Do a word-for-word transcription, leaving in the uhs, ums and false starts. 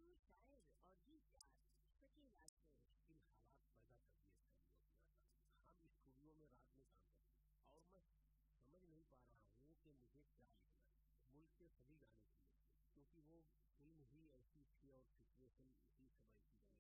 तो शायर और गीतकार शकील से इन हालात पैदा कर दिए स्टूडियो में। हम स्टूडियो में रात में काम करते हैं और मैं समझ नहीं पा रहा हूँ कि मुझे क्या लिखना है। मुल्क के सभी गाने सुने क्योंकि वो फिल्म ही ऐसी थी और सिचुएशन उसी समय की